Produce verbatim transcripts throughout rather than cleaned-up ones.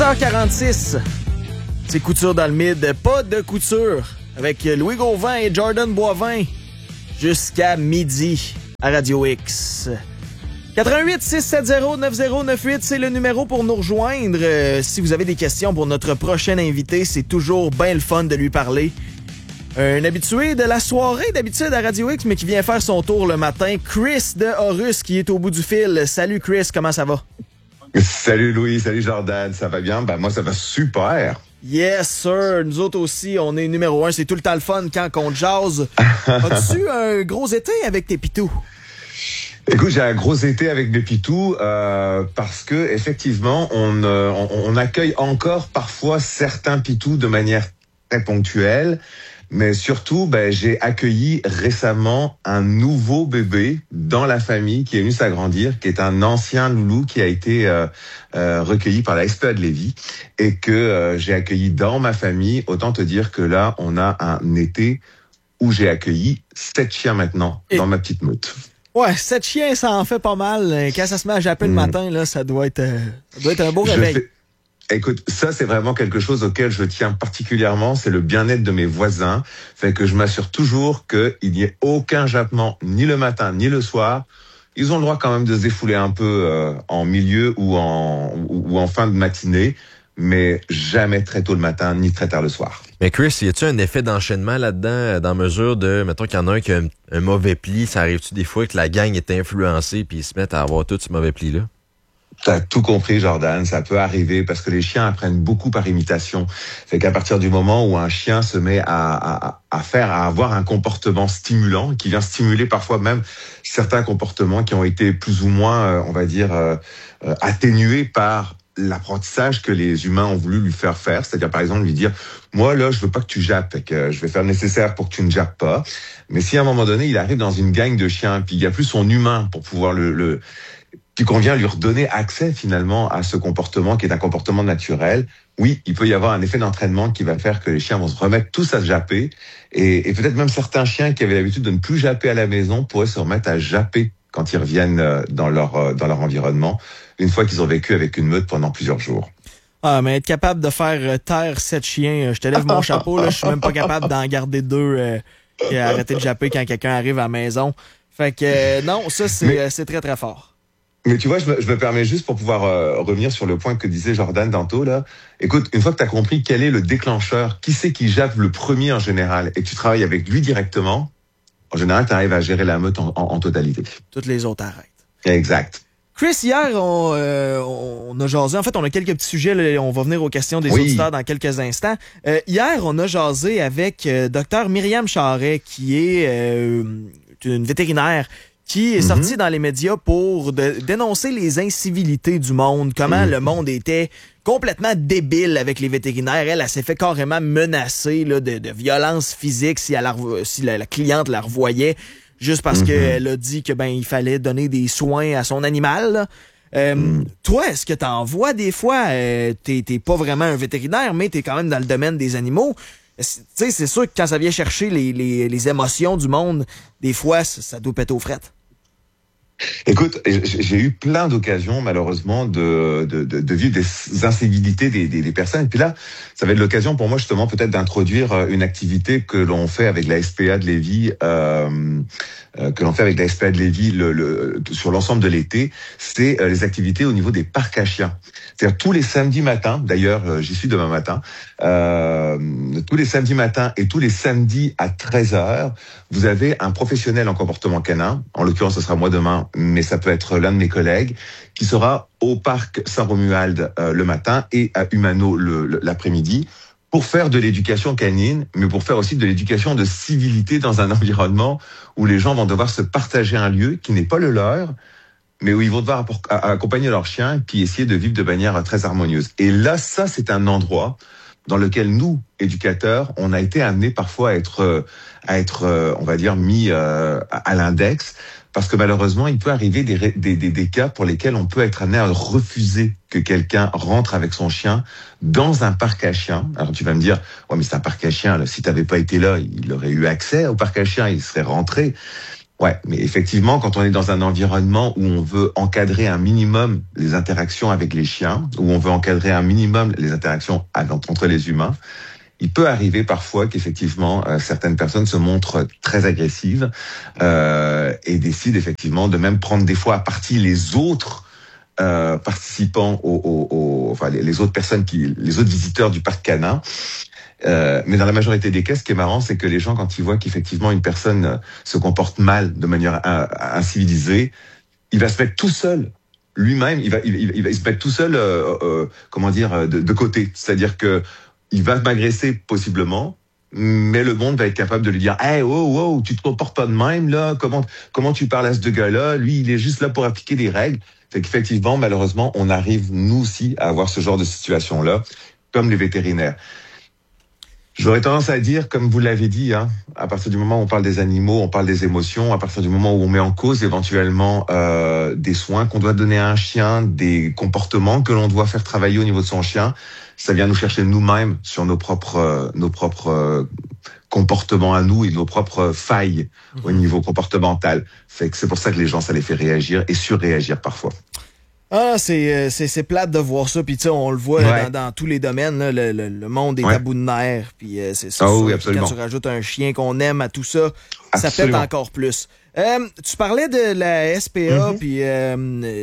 seize heures quarante-six, c'est Couture dans le mid, pas de couture, avec Louis Gauvin et Jordan Boivin, jusqu'à midi à Radio X. quatre-vingt-huit six cent soixante neuf zéro neuf huit, c'est le numéro pour nous rejoindre. Euh, si vous avez des questions pour notre prochain invité, c'est toujours bien le fun de lui parler. Un habitué de la soirée d'habitude à Radio X, mais qui vient faire son tour le matin, Chris de Horus, qui est au bout du fil. Salut Chris, comment ça va? Salut Louis, salut Jordan, ça va bien? Ben moi ça va super. Yes sir, nous autres aussi, on est numéro un, c'est tout le temps le fun quand on jase. As-tu un gros été avec tes pitous? Écoute, j'ai un gros été avec mes pitous euh, parce que effectivement, on, euh, on, on accueille encore parfois certains pitous de manière très ponctuelle. Mais surtout, ben, j'ai accueilli récemment un nouveau bébé dans la famille qui est venu s'agrandir, qui est un ancien loulou qui a été euh, euh, recueilli par la S P A de Lévis et que euh, j'ai accueilli dans ma famille. Autant te dire que là, on a un été où j'ai accueilli sept chiens maintenant et... dans ma petite meute. Ouais, sept chiens, ça en fait pas mal. Quand ça se met à japper mmh. le matin, là, ça doit être, euh, ça doit être un beau Je réveil. Fais... Écoute, ça c'est vraiment quelque chose auquel je tiens particulièrement, c'est le bien-être de mes voisins, fait que je m'assure toujours qu'il n'y ait aucun jappement, ni le matin, ni le soir. Ils ont le droit quand même de se défouler un peu euh, en milieu ou en, ou, ou en fin de matinée, mais jamais très tôt le matin, ni très tard le soir. Mais Chris, y a-tu un effet d'enchaînement là-dedans, dans mesure de, mettons qu'il y en a un qui a un, un mauvais pli, ça arrive-tu des fois que la gang est influencée puis ils se mettent à avoir tout ce mauvais pli-là? T'as tout compris, Jordan. Ça peut arriver parce que les chiens apprennent beaucoup par imitation. Fait qu'à partir du moment où un chien se met à, à, à faire, à avoir un comportement stimulant, qui vient stimuler parfois même certains comportements qui ont été plus ou moins, euh, on va dire, euh, euh, atténués par l'apprentissage que les humains ont voulu lui faire faire. C'est-à-dire, par exemple, lui dire, moi, là, je veux pas que tu jappes, fait que je vais faire le nécessaire pour que tu ne jappes pas. Mais si à un moment donné, il arrive dans une gang de chiens, puis il y a plus son humain pour pouvoir le, le puis qu'on vient lui redonner accès finalement à ce comportement qui est un comportement naturel, oui, il peut y avoir un effet d'entraînement qui va faire que les chiens vont se remettre tous à se japper et, et peut-être même certains chiens qui avaient l'habitude de ne plus japper à la maison pourraient se remettre à japper quand ils reviennent dans leur, dans leur environnement, une fois qu'ils ont vécu avec une meute pendant plusieurs jours. Ah, mais être capable de faire taire sept chiens, je te lève mon chapeau, là, je suis même pas capable d'en garder deux euh, et arrêter de japper quand quelqu'un arrive à la maison. Fait que euh, non, ça c'est, mais... c'est très très fort. Mais tu vois, je me, je me permets juste pour pouvoir euh, revenir sur le point que disait Jordan tantôt, là. Écoute, une fois que tu as compris quel est le déclencheur, qui c'est qui jappe le premier en général, et que tu travailles avec lui directement, en général, tu arrives à gérer la meute en, en, en totalité. Toutes les autres arrêtent. Exact. Chris, hier, on, euh, on a jasé. En fait, on a quelques petits sujets. Là, on va venir aux questions des oui. auditeurs dans quelques instants. Euh, hier, on a jasé avec euh, Dr Myriam Charret, qui est euh, une vétérinaire qui est sorti mm-hmm. dans les médias pour de, dénoncer les incivilités du monde, comment mm-hmm. le monde était complètement débile avec les vétérinaires. Elle, elle s'est fait carrément menacer là, de, de violence physique si, elle la, si la, la cliente la revoyait, juste parce mm-hmm. qu'elle a dit que ben il fallait donner des soins à son animal. Euh, mm. Toi, est-ce que t'en vois des fois, euh, t'es, t'es pas vraiment un vétérinaire, mais t'es quand même dans le domaine des animaux. Tu sais, c'est sûr que quand ça vient chercher les, les, les émotions du monde, des fois, ça, ça doit péter aux frettes. Écoute, j'ai eu plein d'occasions, malheureusement, de, de, de, de vivre des incivilités des, des, des personnes. Et puis là, ça va être l'occasion pour moi, justement, peut-être d'introduire une activité que l'on fait avec la S P A de Lévis, euh, euh, que l'on fait avec la S P A de Lévis le, le, sur l'ensemble de l'été. C'est euh, les activités au niveau des parcs à chiens. C'est-à-dire tous les samedis matins, d'ailleurs, euh, j'y suis demain matin, euh, tous les samedis matins et tous les samedis à treize heures, vous avez un professionnel en comportement canin, en l'occurrence, ce sera moi demain, mais ça peut être l'un de mes collègues, qui sera au parc Saint-Romuald euh, le matin et à Humano le, le, l'après-midi, pour faire de l'éducation canine, mais pour faire aussi de l'éducation de civilité dans un environnement où les gens vont devoir se partager un lieu qui n'est pas le leur, mais où ils vont devoir accompagner leur chien et puis essayer de vivre de manière très harmonieuse. Et là, ça, c'est un endroit dans lequel nous, éducateurs, on a été amenés parfois à être, à être, on va dire, mis à l'index, parce que malheureusement, il peut arriver des, des, des, des cas pour lesquels on peut être amené à refuser que quelqu'un rentre avec son chien dans un parc à chiens. Alors tu vas me dire, ouais, mais c'est un parc à chiens, là, si tu n'avais pas été là, il aurait eu accès au parc à chiens, il serait rentré. Ouais, mais effectivement, quand on est dans un environnement où on veut encadrer un minimum les interactions avec les chiens, où on veut encadrer un minimum les interactions entre les humains, il peut arriver parfois qu'effectivement euh, certaines personnes se montrent très agressives euh, et décident effectivement de même prendre des fois à partie les autres euh, participants, aux, aux, aux, enfin les autres personnes qui, les autres visiteurs du parc canin. Euh, mais dans la majorité des cas, ce qui est marrant, c'est que les gens, quand ils voient qu'effectivement une personne se comporte mal, de manière incivilisée, il va se mettre tout seul, lui-même, il va, il, il va se mettre tout seul, euh, euh, comment dire, de, de côté. C'est-à-dire que il va m'agresser possiblement, mais le monde va être capable de lui dire, hey, oh, oh, tu te comportes pas de même là, comment, comment tu parles à ce gars-là, lui, il est juste là pour appliquer des règles. Fait qu'effectivement, malheureusement, on arrive nous aussi à avoir ce genre de situation-là, comme les vétérinaires. J'aurais tendance à dire, comme vous l'avez dit, hein, à partir du moment où on parle des animaux, on parle des émotions, à partir du moment où on met en cause éventuellement euh, des soins qu'on doit donner à un chien, des comportements que l'on doit faire travailler au niveau de son chien, ça vient nous chercher nous-mêmes sur nos propres, euh, nos propres euh, comportements à nous et nos propres failles mmh. au niveau comportemental. Fait que c'est pour ça que les gens, ça les fait réagir et surréagir parfois. Ah, c'est, c'est, c'est plate de voir ça, puis tu sais, on le voit ouais. dans, dans tous les domaines, là, le, le, le monde est ouais. à bout de nerfs, puis euh, c'est ça. Oh, oui, absolument. Quand tu rajoutes un chien qu'on aime à tout ça, absolument. Ça pète encore plus. Euh, tu parlais de la S P A, mm-hmm. puis euh,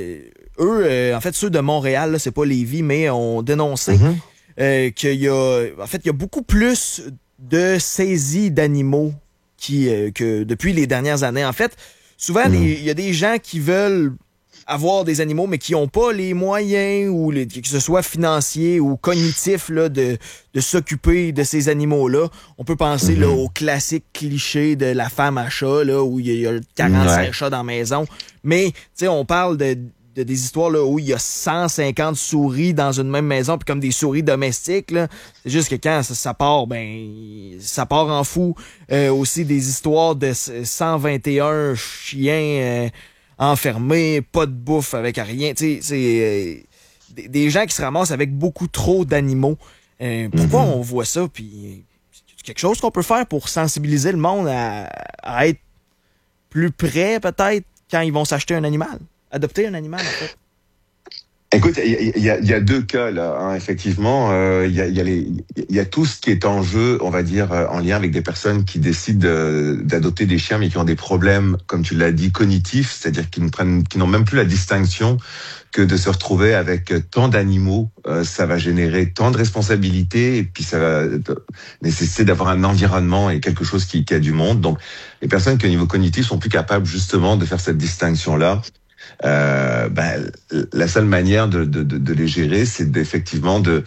eux, euh, en fait, ceux de Montréal, là, c'est pas Lévis, mais ont dénoncé mm-hmm. euh, qu'il y a, en fait, il y a beaucoup plus de saisies d'animaux qui, euh, que depuis les dernières années. En fait, souvent, il mm-hmm. y a des gens qui veulent avoir des animaux, mais qui n'ont pas les moyens, ou les, que ce soit financiers ou cognitifs, là, de, de s'occuper de ces animaux-là. On peut penser mm-hmm. là, au classique cliché de la femme à chat, là, où il y a quarante-cinq ouais. chats dans la maison. Mais on parle de, de des histoires là, où il y a cent cinquante souris dans une même maison, puis comme des souris domestiques. Là, c'est juste que quand ça, ça part, ben ça part en fou. Euh, aussi des histoires de cent vingt et un chiens... Euh, enfermés, pas de bouffe avec rien. Tu sais, c'est euh, des, des gens qui se ramassent avec beaucoup trop d'animaux. Euh, pourquoi mm-hmm. on voit ça? Puis, c'est quelque chose qu'on peut faire pour sensibiliser le monde à, à être plus près, peut-être, quand ils vont s'acheter un animal. Adopter un animal, en fait. Écoute, il y, y, y a deux cas là, hein, effectivement. Il euh, y, a, y, a les, y a tout ce qui est en jeu, on va dire, en lien avec des personnes qui décident de, d'adopter des chiens, mais qui ont des problèmes, comme tu l'as dit, cognitifs, c'est-à-dire qui ne prennent, qui n'ont même plus la distinction que de se retrouver avec tant d'animaux, euh, ça va générer tant de responsabilités, et puis ça va nécessiter d'avoir un environnement et quelque chose qui, qui a du monde. Donc, les personnes qui au niveau cognitif sont plus capables justement de faire cette distinction-là. Euh, ben, la seule manière de, de, de, de les gérer, c'est effectivement de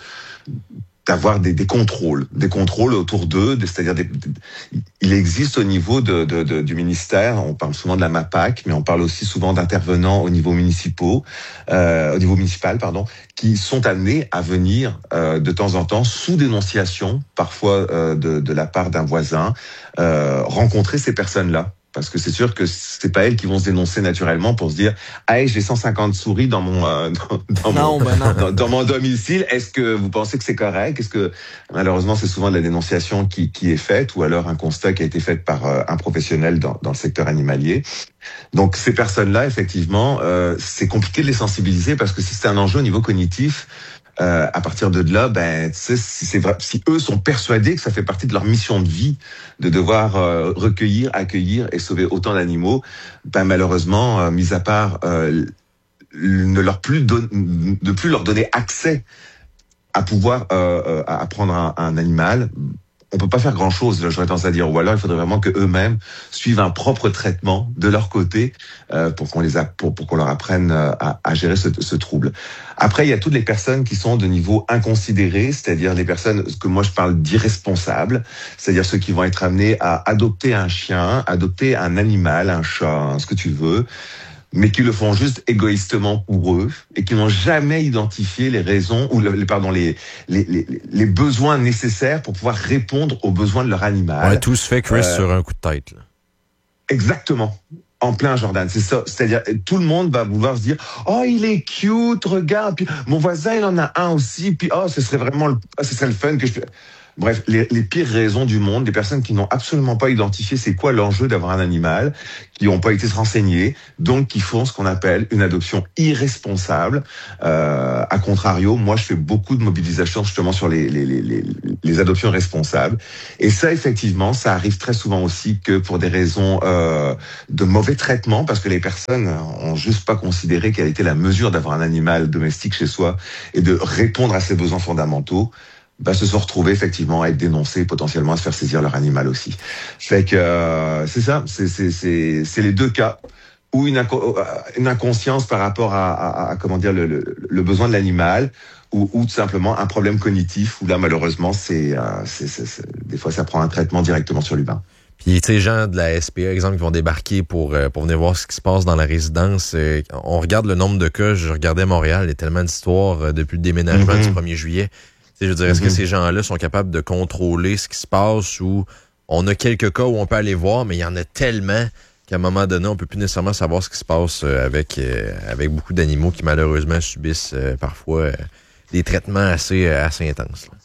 d'avoir des, des contrôles, des contrôles autour d'eux, c'est-à-dire des, des, il existe au niveau de, de, de, du ministère, on parle souvent de la MAPAC, mais on parle aussi souvent d'intervenants au niveau municipal, euh, au niveau municipal, pardon, qui sont amenés à venir euh, de temps en temps sous dénonciation, parfois euh, de, de la part d'un voisin, euh, rencontrer ces personnes-là. Parce que c'est sûr que c'est pas elles qui vont se dénoncer naturellement pour se dire « Ah, j'ai cent cinquante souris dans mon euh, dans, dans, non, mon, ben non. dans, dans mon domicile. Est-ce que vous pensez que c'est correct ?» Est-ce que malheureusement c'est souvent de la dénonciation qui qui est faite ou alors un constat qui a été fait par euh, un professionnel dans dans le secteur animalier. Donc ces personnes-là, effectivement, euh, c'est compliqué de les sensibiliser parce que si c'est un enjeu au niveau cognitif. Euh, à partir de là, ben, tu sais, si c'est vrai, si eux sont persuadés que ça fait partie de leur mission de vie de devoir euh, recueillir, accueillir et sauver autant d'animaux, ben malheureusement, euh, mis à part euh, ne leur plus don- de plus leur donner accès à pouvoir euh, à prendre un, un animal. On peut pas faire grand chose, j'aurais tendance à dire, ou alors il faudrait vraiment que eux-mêmes suivent un propre traitement de leur côté euh, pour qu'on les a, pour, pour qu'on leur apprenne à, à gérer ce, ce trouble. Après, il y a toutes les personnes qui sont de niveau inconsidéré, c'est-à-dire les personnes que moi je parle d'irresponsables, c'est-à-dire ceux qui vont être amenés à adopter un chien, adopter un animal, un chat, ce que tu veux, mais qui le font juste égoïstement pour eux et qui n'ont jamais identifié les raisons ou le, pardon les, les les les besoins nécessaires pour pouvoir répondre aux besoins de leur animal. Ouais, tout se fait Chris euh, sur un coup de tête. Là. Exactement. En plein, Jordan, c'est ça. C'est-à-dire, tout le monde va vouloir se dire, oh, il est cute, regarde. Puis mon voisin, il en a un aussi. Puis oh, ce serait vraiment, le, oh, ce serait le fun que je. Bref, les, les pires raisons du monde, des personnes qui n'ont absolument pas identifié c'est quoi l'enjeu d'avoir un animal, qui n'ont pas été se renseigner, donc qui font ce qu'on appelle une adoption irresponsable. Euh, à contrario, moi, je fais beaucoup de mobilisation justement sur les, les, les, les, les adoptions responsables. Et ça, effectivement, ça arrive très souvent aussi que pour des raisons euh, de mauvais traitement, parce que les personnes ont juste pas considéré quelle était la mesure d'avoir un animal domestique chez soi et de répondre à ses besoins fondamentaux. Bah, se sont retrouvés effectivement à être dénoncés, potentiellement à se faire saisir leur animal aussi. Fait que euh, c'est ça, c'est c'est c'est c'est les deux cas ou une inco- une inconscience par rapport à, à, à comment dire le, le le besoin de l'animal ou ou tout simplement un problème cognitif où là malheureusement c'est euh, c'est, c'est, c'est des fois ça prend un traitement directement sur l'humain. Puis, tu sais, gens de la S P A, exemple, qui vont débarquer pour euh, pour venir voir ce qui se passe dans la résidence. Euh, on regarde le nombre de cas. Je regardais Montréal, il y a tellement d'histoires euh, depuis le déménagement mm-hmm. du premier juillet. Je veux dire, est-ce mm-hmm. que ces gens-là sont capables de contrôler ce qui se passe ou on a quelques cas où on peut aller voir, mais il y en a tellement qu'à un moment donné, on peut plus nécessairement savoir ce qui se passe avec euh, avec beaucoup d'animaux qui malheureusement subissent euh, parfois euh, des traitements assez euh, assez intenses. Là.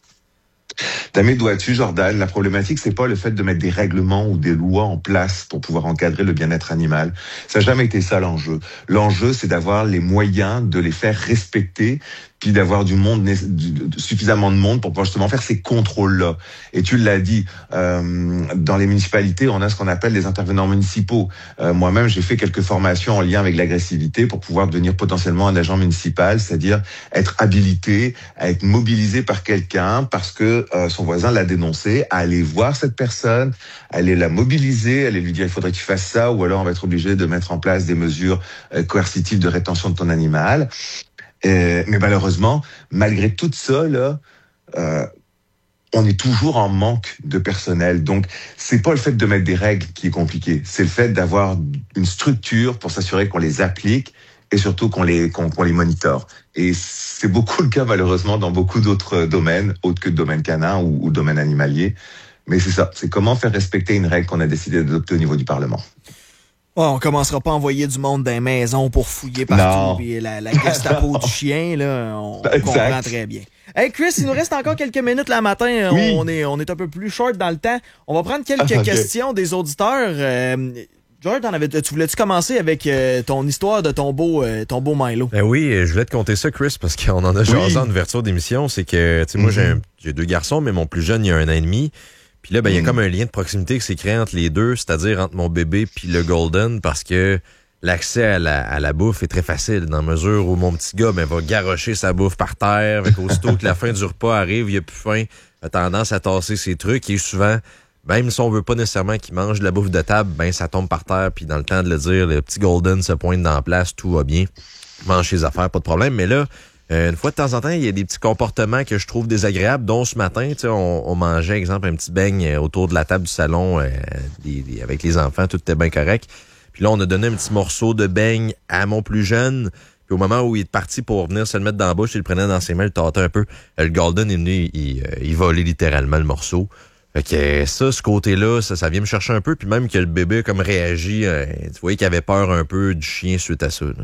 T'as mis le doigt dessus, Jordan. La problématique, c'est pas le fait de mettre des règlements ou des lois en place pour pouvoir encadrer le bien-être animal. Ça n'a jamais été ça l'enjeu. L'enjeu, c'est d'avoir les moyens de les faire respecter, puis d'avoir du monde, suffisamment de monde pour pouvoir justement faire ces contrôles-là. Et tu l'as dit, euh, dans les municipalités, on a ce qu'on appelle les intervenants municipaux. Euh, moi-même, j'ai fait quelques formations en lien avec l'agressivité pour pouvoir devenir potentiellement un agent municipal, c'est-à-dire être habilité à être mobilisé par quelqu'un parce que euh, son voisin l'a dénoncé, à aller voir cette personne, à aller la mobiliser, à aller lui dire il faudrait que tu fasses ça, ou alors on va être obligé de mettre en place des mesures euh, coercitives de rétention de ton animal. Euh, mais malheureusement, malgré tout ça, là, euh, on est toujours en manque de personnel. Donc, c'est pas le fait de mettre des règles qui est compliqué. C'est le fait d'avoir une structure pour s'assurer qu'on les applique et surtout qu'on les, qu'on, qu'on les monitore. Et c'est beaucoup le cas, malheureusement, dans beaucoup d'autres domaines, autres que le domaine canin ou, ou le domaine animalier. Mais c'est ça. C'est comment faire respecter une règle qu'on a décidé d'adopter au niveau du Parlement. Oh, on commencera pas à envoyer du monde dans les maisons pour fouiller partout. Puis la, la Gestapo du chien, là, on, on comprend très bien. Hey Chris, il nous reste encore quelques minutes là matin. Oui. On est on est un peu plus short dans le temps. On va prendre quelques okay. questions des auditeurs. Euh, George, t'en avais, tu voulais-tu commencer avec euh, ton histoire de ton beau, euh, ton beau Milo? Ben oui, je voulais te conter ça, Chris, parce qu'on en a jasé oui. en ouverture d'émission. C'est que, tu sais, mm-hmm. moi, j'ai, un, j'ai deux garçons, mais mon plus jeune, il y a un an et demi. Puis là, ben, il y a comme un lien de proximité qui s'est créé entre les deux, c'est-à-dire entre mon bébé puis le Golden, parce que l'accès à la, à la bouffe est très facile, dans la mesure où mon petit gars, ben, va garrocher sa bouffe par terre, avec aussitôt que la fin du repas arrive, il a plus faim, a tendance à tasser ses trucs, et souvent, même si on veut pas nécessairement qu'il mange de la bouffe de table, ben, ça tombe par terre, puis dans le temps de le dire, le petit Golden se pointe dans la place, tout va bien, mange ses affaires, pas de problème, mais là, Euh, une fois de temps en temps, il y a des petits comportements que je trouve désagréables, dont ce matin, tu sais, on, on mangeait, exemple, un petit beigne autour de la table du salon euh, des, des, avec les enfants, tout était bien correct. Puis là, on a donné un petit morceau de beigne à mon plus jeune. Puis au moment où il est parti pour venir se le mettre dans la bouche, il le prenait dans ses mains, il le tâtait un peu. Le Golden est venu, il, il volait littéralement le morceau. Fait que ça, ce côté-là, ça, ça vient me chercher un peu. Puis même que le bébé comme réagit, euh, tu voyais qu'il avait peur un peu du chien suite à ça, là.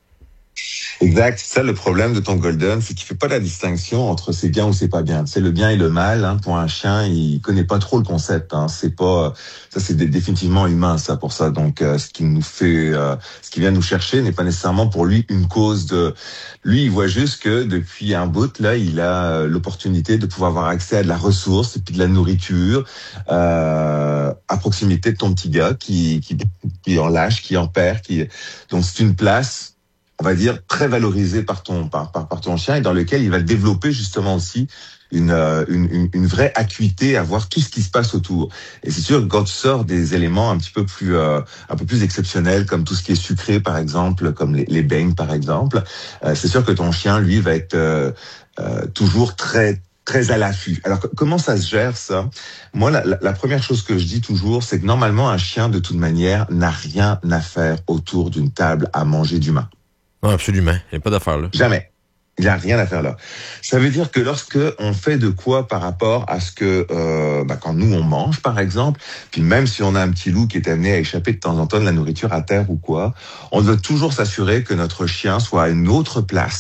Exact, c'est ça le problème de ton Golden, c'est qu'il fait pas la distinction entre c'est bien ou c'est pas bien. C'est le bien et le mal. Hein, pour un chien, il connaît pas trop le concept. Hein, c'est pas, ça c'est définitivement humain ça pour ça. Donc euh, ce qui nous fait, euh, ce qui vient nous chercher n'est pas nécessairement pour lui une cause de. Lui, il voit juste que depuis un bout là, il a l'opportunité de pouvoir avoir accès à de la ressource et puis de la nourriture euh, à proximité de ton petit gars qui qui, qui en lâche, qui en perd, qui donc c'est une place, on va dire, très valorisé par ton par, par par ton chien et dans lequel il va développer justement aussi une une une, une vraie acuité à voir tout ce qui se passe autour. Et c'est sûr que quand tu sors des éléments un petit peu plus euh, un peu plus exceptionnels comme tout ce qui est sucré par exemple, comme les, les beignes par exemple, euh, c'est sûr que ton chien lui va être euh, euh, toujours très très à l'affût. Alors comment ça se gère ça? Moi la, la, la première chose que je dis toujours, c'est que normalement un chien de toute manière n'a rien à faire autour d'une table à manger d'humain. Non, absolument. Il n'y a pas d'affaire là. Jamais. Il n'y a rien à faire là. Ça veut dire que lorsque on fait de quoi par rapport à ce que, euh, bah, quand nous on mange par exemple, puis même si on a un petit loup qui est amené à échapper de temps en temps de la nourriture à terre ou quoi, on doit toujours s'assurer que notre chien soit à une autre place.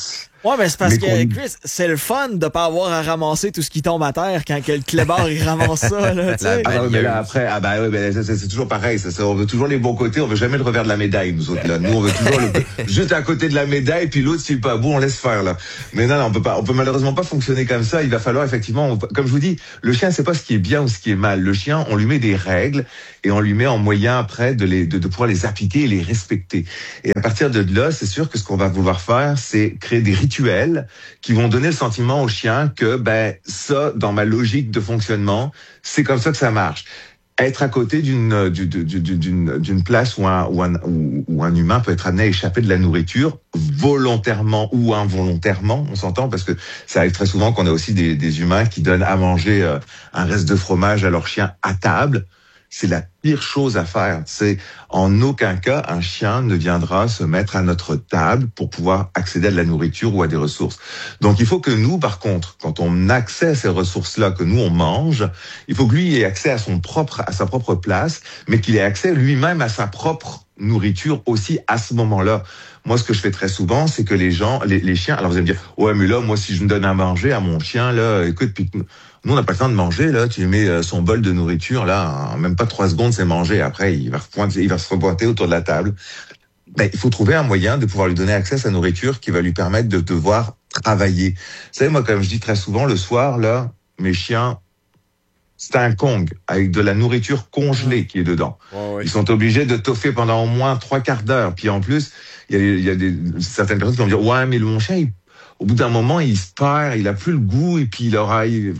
Ouais, ben c'est parce Mais que, qu'on- Chris, c'est le fun de pas avoir à ramasser tout ce qui tombe à terre quand que le clébard, il ramasse ça, là, tu sais. Ah bah oui, mais là, après, ah bah oui, mais c'est, c'est toujours pareil. Ça, ça, on veut toujours les bons côtés. On veut jamais le revers de la médaille, nous autres, là. Nous, on veut toujours le, juste à côté de la médaille, puis l'autre, s'il est pas beau, on laisse faire, là. Mais non, non, on peut pas, on peut malheureusement pas fonctionner comme ça. Il va falloir, effectivement, on- comme je vous dis, le chien, c'est pas ce qui est bien ou ce qui est mal. Le chien, on lui met des règles et on lui met en moyen après de les, de, de pouvoir les appliquer et les respecter. Et à partir de là, c'est sûr que ce qu'on va vouloir faire, c'est créer des rituels qui vont donner le sentiment au chien que, ben, ça, dans ma logique de fonctionnement, c'est comme ça que ça marche. Être à côté d'une d'une d'une d'une place où un où un où, où un humain peut être amené à échapper de la nourriture volontairement ou involontairement, on s'entend, parce que ça arrive très souvent qu'on a aussi des des humains qui donnent à manger euh, un reste de fromage à leur chien à table. C'est la pire chose à faire. C'est en aucun cas un chien ne viendra se mettre à notre table pour pouvoir accéder à de la nourriture ou à des ressources. Donc il faut que nous, par contre, quand on a accès à ces ressources-là, que nous on mange, il faut que lui ait accès à son propre, à sa propre place, mais qu'il ait accès lui-même à sa propre nourriture aussi à ce moment-là. Moi, ce que je fais très souvent, c'est que les gens, les, les chiens, alors vous allez me dire, ouais, mais là, moi, si je me donne à manger à mon chien, là, écoute, puis nous, on n'a pas le temps de manger, là, tu lui mets son bol de nourriture, là, en même pas trois secondes, c'est mangé. Après, il va, repointer, il va se repointer autour de la table. Ben, il faut trouver un moyen de pouvoir lui donner accès à sa nourriture qui va lui permettre de devoir travailler. Vous savez, moi, comme je dis très souvent, le soir, là, mes chiens, c'est un Kong avec de la nourriture congelée qui est dedans. Ouais, ouais. Ils sont obligés de toffer pendant au moins trois quarts d'heure. Puis en plus, il y a, il y a des, certaines personnes qui vont dire, ouais, mais le mon chien, il, au bout d'un moment, il se perd, il a plus le goût, et puis il aura, il,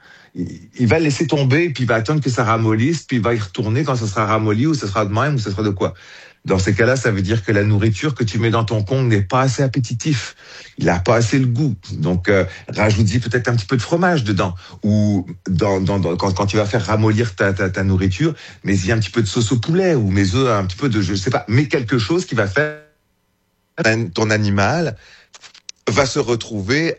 il va laisser tomber, puis il va attendre que ça ramollisse, puis il va y retourner quand ça sera ramolli, ou ça sera de même, ou ça sera de quoi. Dans ces cas-là, ça veut dire que la nourriture que tu mets dans ton Kong n'est pas assez appétitif. Il a pas assez le goût. Donc, euh, rajoute-y peut-être un petit peu de fromage dedans. Ou dans, dans, dans, quand, quand tu vas faire ramollir ta, ta, ta nourriture, mets-y un petit peu de sauce au poulet, ou mets-y un petit peu de, je sais pas, mets quelque chose qui va faire ton animal va se retrouver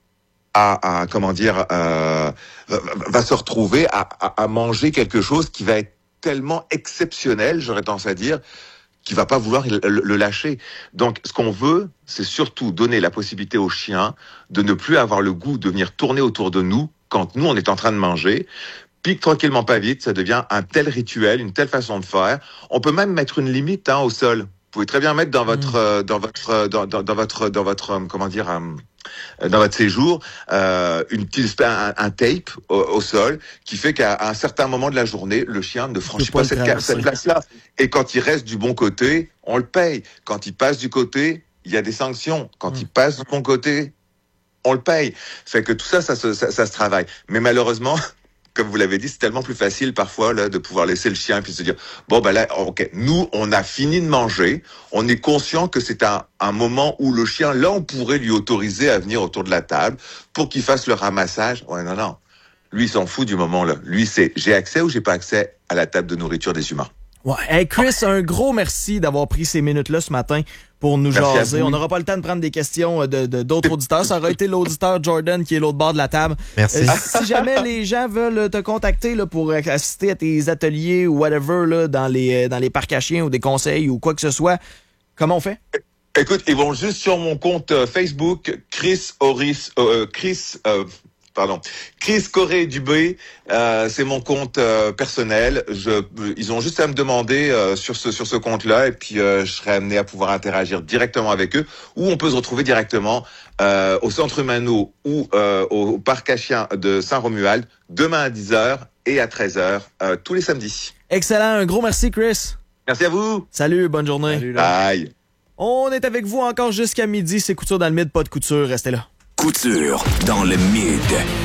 à, à comment dire, euh, va se retrouver à, à, à manger quelque chose qui va être tellement exceptionnel, j'aurais tendance à dire, qui va pas vouloir le, le lâcher. Donc, ce qu'on veut, c'est surtout donner la possibilité aux chiens de ne plus avoir le goût de venir tourner autour de nous quand nous, on est en train de manger. Puis, tranquillement, pas vite, ça devient un tel rituel, une telle façon de faire. On peut même mettre une limite hein, au sol. Vous pouvez très bien mettre dans votre, mmh. euh, dans votre, dans, dans, dans votre, dans votre, euh, comment dire, euh, dans votre séjour, euh, une petite, un, un tape au, au sol qui fait qu'à un certain moment de la journée, le chien ne franchit pas, pas cette, cette place-là. Et quand il reste du bon côté, on le paye. Quand il passe du côté, il y a des sanctions. Quand mmh. il passe du bon côté, on le paye. Fait que tout ça, ça se, ça, ça se travaille. Mais malheureusement, comme vous l'avez dit, c'est tellement plus facile parfois là de pouvoir laisser le chien puis se dire bon ben là ok nous on a fini de manger, on est conscient que c'est un, un moment où le chien là on pourrait lui autoriser à venir autour de la table pour qu'il fasse le ramassage. Ouais non non, lui il s'en fout du moment là. Lui c'est j'ai accès ou j'ai pas accès à la table de nourriture des humains. Ouais. Hey Chris, un gros merci d'avoir pris ces minutes-là ce matin pour nous merci jaser. On n'aura pas le temps de prendre des questions de, de, d'autres auditeurs. Ça aurait été l'auditeur Jordan qui est l'autre bord de la table. Merci. Euh, si jamais les gens veulent te contacter là, pour assister à tes ateliers ou whatever là, dans les dans les parcs à chiens ou des conseils ou quoi que ce soit, comment on fait? Écoute, ils vont juste sur mon compte Facebook, Chris Horis, euh, Chris... Euh, Pardon, Chris Corré Dubé, euh, c'est mon compte euh, personnel. Je, ils ont juste à me demander euh, sur ce sur ce compte-là et puis euh, je serai amené à pouvoir interagir directement avec eux. Ou on peut se retrouver directement euh, au Centre Humano ou euh, au Parc à chiens de Saint-Romuald demain à dix heures et à treize heures euh, tous les samedis. Excellent, un gros merci Chris. Merci à vous. Salut, bonne journée. Salut, bye. On est avec vous encore jusqu'à midi. C'est Couture dans le Mid, pas de couture, restez là. Couture dans le Mid.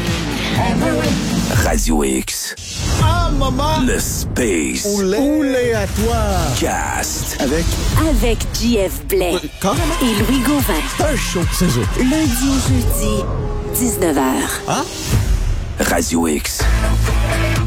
Radio X. Ah, maman! Le Space. Oulé, Oulé à toi! Cast. Avec? Avec J F Blais. Carrément? Et Louis Gauvin. C'est un show, c'est ça. Lundi au jeudi, dix-neuf heures. Ah? Radio X.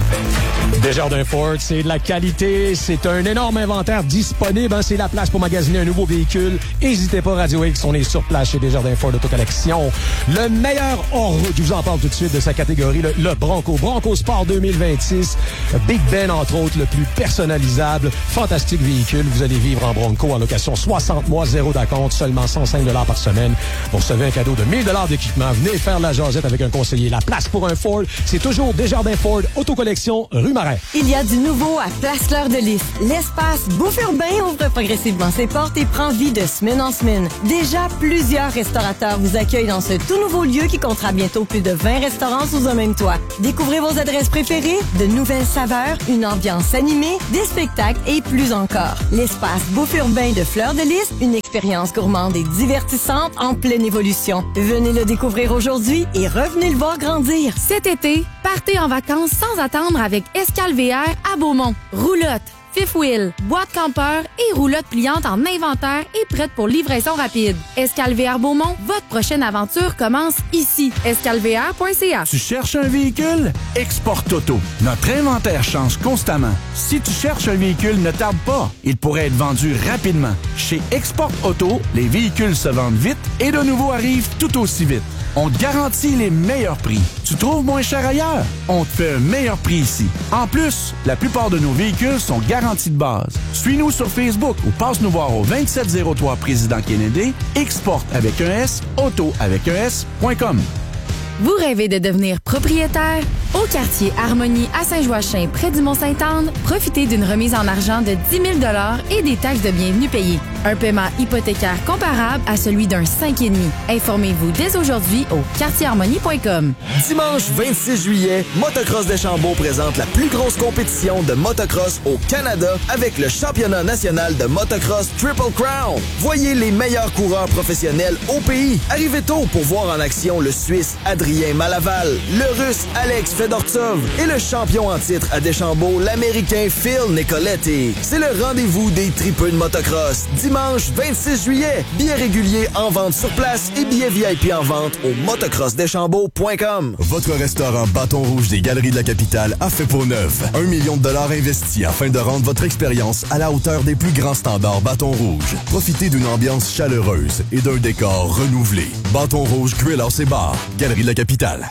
Desjardins Ford, c'est de la qualité, c'est un énorme inventaire disponible, hein, c'est la place pour magasiner un nouveau véhicule. N'hésitez pas, Radio X, on est sur place chez Desjardins Ford Auto-Collection. Le meilleur hors-route, je vous en parle tout de suite de sa catégorie, le, le Bronco, Bronco Sport deux mille vingt-six. Big Ben, entre autres, le plus personnalisable. Fantastique véhicule, vous allez vivre en Bronco en location soixante mois, zéro d'acompte, seulement cent cinq dollars par semaine. Vous recevez un cadeau de mille dollars d'équipement. Venez faire la jasette avec un conseiller. La place pour un Ford, c'est toujours Desjardins Ford Auto-Collection, rue Marais. Il y a du nouveau à Place Fleur de Lys. L'espace Bouffe Urbain ouvre progressivement ses portes et prend vie de semaine en semaine. Déjà, plusieurs restaurateurs vous accueillent dans ce tout nouveau lieu qui comptera bientôt plus de vingt restaurants sous un même toit. Découvrez vos adresses préférées, de nouvelles saveurs, une ambiance animée, des spectacles et plus encore. L'espace Bouffe Urbain de Fleur de Lys, une expérience gourmande et divertissante en pleine évolution. Venez le découvrir aujourd'hui et revenez le voir grandir. Cet été, partez en vacances sans attendre avec Escale V R à Beaumont. Roulotte, fifth wheel, boîte campeur et roulotte pliante en inventaire et prête pour livraison rapide. Escale V R Beaumont, votre prochaine aventure commence ici. escale v r point c a. Tu cherches un véhicule? Export Auto. Notre inventaire change constamment. Si tu cherches un véhicule, ne tarde pas. Il pourrait être vendu rapidement. Chez Export Auto, les véhicules se vendent vite et de nouveaux arrivent tout aussi vite. On te garantit les meilleurs prix. Tu trouves moins cher ailleurs? On te fait un meilleur prix ici. En plus, la plupart de nos véhicules sont garantis de base. Suis-nous sur Facebook ou passe nous voir au vingt-sept zéro trois Président Kennedy, Export avec un S, Auto avec un S point com. Vous rêvez de devenir propriétaire? Au quartier Harmonie à Saint-Joachim, près du Mont-Sainte-Anne, profitez d'une remise en argent de dix mille dollars et des taxes de bienvenue payées. Un paiement hypothécaire comparable à celui d'un cinq virgule cinq. Informez-vous dès aujourd'hui au quartier harmonie point com. Dimanche vingt-six juillet, Motocross Deschambault présente la plus grosse compétition de motocross au Canada avec le championnat national de motocross Triple Crown. Voyez les meilleurs coureurs professionnels au pays. Arrivez tôt pour voir en action le Suisse Adrien Malaval, le Russe Alex Fedortsov et le champion en titre à Deschambault, l'Américain Phil Nicoletti. C'est le rendez-vous des tripeux de motocross. Dimanche vingt-six juillet, billets réguliers en vente sur place et billets V I P en vente au motocross deschambault point com. Votre restaurant Bâton Rouge des Galeries de la Capitale a fait peau neuve. Un million de dollars investis afin de rendre votre expérience à la hauteur des plus grands standards Bâton Rouge. Profitez d'une ambiance chaleureuse et d'un décor renouvelé. Bâton Rouge Grill House et Bar, Galerie de la Capitale.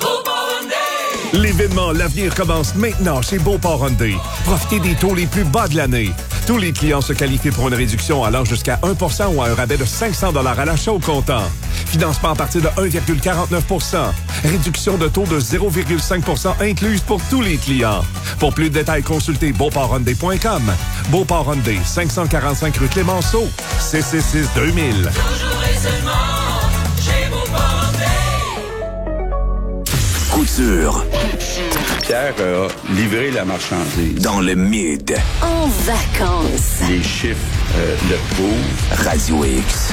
L'événement L'Avenir commence maintenant chez Beauport Hyundai. Profitez des taux les plus bas de l'année. Tous les clients se qualifient pour une réduction allant jusqu'à un pour cent ou à un rabais de cinq cents dollars à l'achat au comptant. Financement à partir de un virgule quarante-neuf pour cent. Réduction de taux de zéro virgule cinq pour cent incluse pour tous les clients. Pour plus de détails, consultez beauport hyundai point com. Beauport Hyundai, cinq cent quarante-cinq rue Clémenceau, six cent soixante-six deux mille. Toujours et seulement chez Beauport Hyundai. Couture. Pierre a livré la marchandise. Dans le mid. En vacances. Les chiffres euh, le prouvent. Radio X.